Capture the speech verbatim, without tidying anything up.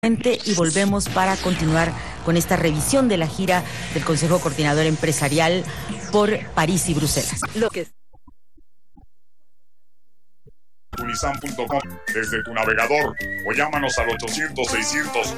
Y volvemos para continuar con esta revisión de la gira del Consejo Coordinador Empresarial por París y Bruselas. Lo que Tunisan punto com desde tu navegador o llámanos al ochocientos seiscientos